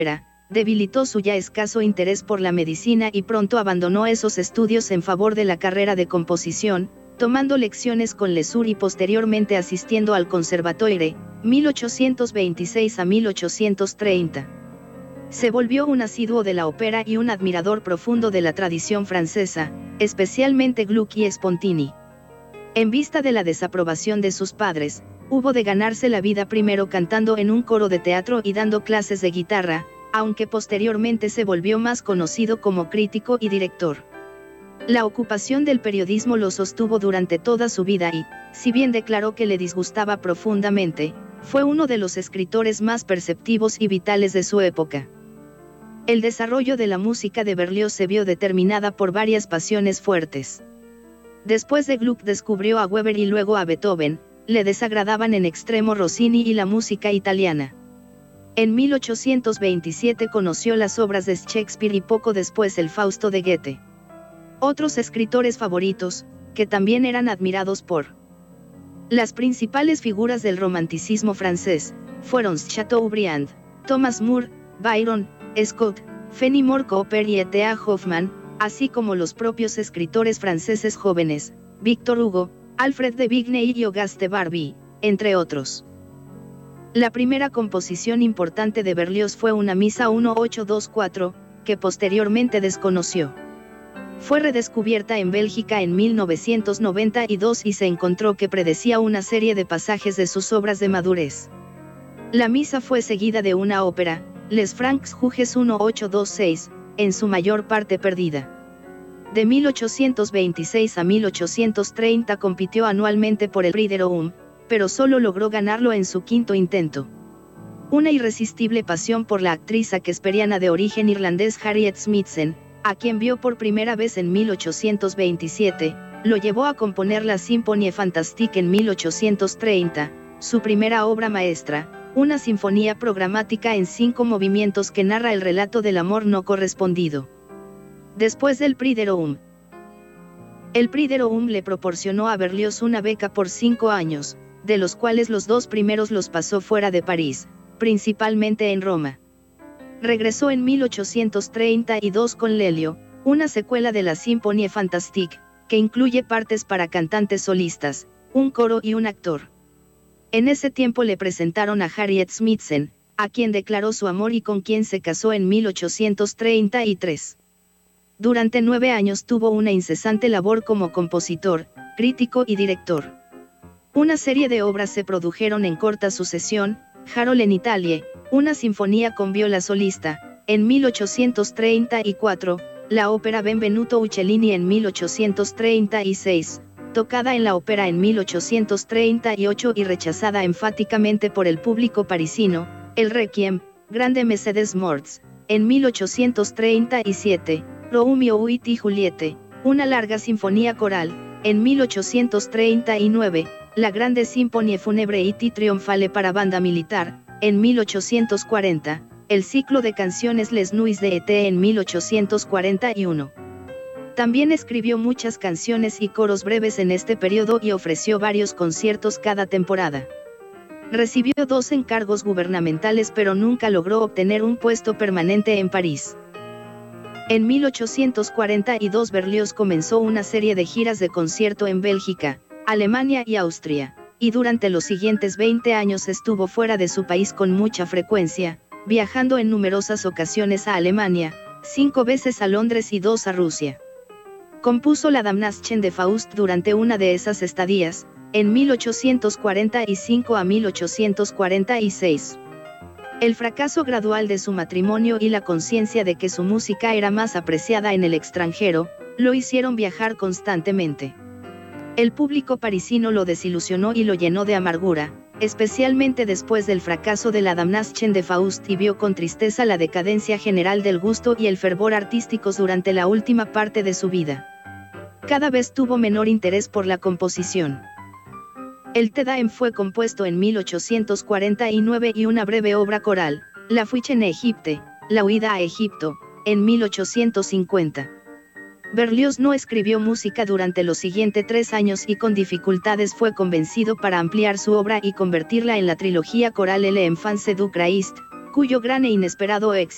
debilitó su ya escaso interés por la medicina y pronto abandonó esos estudios en favor de la carrera de composición, tomando lecciones con Lesueur y posteriormente asistiendo al Conservatoire, 1826 a 1830. Se volvió un asiduo de la ópera y un admirador profundo de la tradición francesa, especialmente Gluck y Spontini. En vista de la desaprobación de sus padres, hubo de ganarse la vida primero cantando en un coro de teatro y dando clases de guitarra, aunque posteriormente se volvió más conocido como crítico y director. La ocupación del periodismo lo sostuvo durante toda su vida y, si bien declaró que le disgustaba profundamente, fue uno de los escritores más perceptivos y vitales de su época. El desarrollo de la música de Berlioz se vio determinada por varias pasiones fuertes. Después de Gluck descubrió a Weber y luego a Beethoven, le desagradaban en extremo Rossini y la música italiana. En 1827 conoció las obras de Shakespeare y poco después el Fausto de Goethe. Otros escritores favoritos, que también eran admirados por las principales figuras del romanticismo francés, fueron Chateaubriand, Thomas Moore, Byron, Scott, Fenimore Cooper y E.T.A. Hoffmann, así como los propios escritores franceses jóvenes, Victor Hugo, Alfred de Vigny y Auguste Barby, entre otros. La primera composición importante de Berlioz fue una misa 1824, que posteriormente desconoció. Fue redescubierta en Bélgica en 1992 y se encontró que predecía una serie de pasajes de sus obras de madurez. La misa fue seguida de una ópera, Les Francs Juges 1826, en su mayor parte perdida. De 1826 a 1830 compitió anualmente por el Prix de Rome, pero solo logró ganarlo en su quinto intento. Una irresistible pasión por la actriz shakespeariana de origen irlandés Harriet Smithson, a quien vio por primera vez en 1827, lo llevó a componer la Symphonie Fantastique en 1830, su primera obra maestra, una sinfonía programática en 5 movimientos que narra el relato del amor no correspondido. Después del Prix de Rome. El Prix de Rome le proporcionó a Berlioz una beca por 5 años, de los cuales los 2 primeros los pasó fuera de París, principalmente en Roma. Regresó en 1832 con Lelio, una secuela de la Symphonie Fantastique, que incluye partes para cantantes solistas, un coro y un actor. En ese tiempo le presentaron a Harriet Smithson, a quien declaró su amor y con quien se casó en 1833. Durante 9 años tuvo una incesante labor como compositor, crítico y director. Una serie de obras se produjeron en corta sucesión: Harold en Italie, una sinfonía con viola solista, en 1834, la ópera Benvenuto Uccellini en 1836, tocada en la ópera en 1838 y rechazada enfáticamente por el público parisino, el Requiem, Grande Mercedes Morts, en 1837, Romeo y Juliette, una larga sinfonía coral, en 1839, la Grande Symphonie Funèbre et Trionfale para banda militar, en 1840, el ciclo de canciones Les Nuits de Été en 1841. También escribió muchas canciones y coros breves en este periodo y ofreció varios conciertos cada temporada. Recibió 2 encargos gubernamentales pero nunca logró obtener un puesto permanente en París. En 1842 Berlioz comenzó una serie de giras de concierto en Bélgica, Alemania y Austria, y durante los siguientes 20 años estuvo fuera de su país con mucha frecuencia, viajando en numerosas ocasiones a Alemania, 5 veces a Londres y 2 a Rusia. Compuso la Damnation de Faust durante una de esas estadías, en 1845 a 1846. El fracaso gradual de su matrimonio y la conciencia de que su música era más apreciada en el extranjero, lo hicieron viajar constantemente. El público parisino lo desilusionó y lo llenó de amargura, especialmente después del fracaso de la Damnation de Faust, y vio con tristeza la decadencia general del gusto y el fervor artísticos durante la última parte de su vida. Cada vez tuvo menor interés por la composición. El Te Deum fue compuesto en 1849 y una breve obra coral, La Fuite en Égypte, La huida a Egipto, en 1850. Berlioz no escribió música durante los siguientes 3 años y con dificultades fue convencido para ampliar su obra y convertirla en la trilogía coral L'Enfance du Christ, cuyo gran e inesperado éxito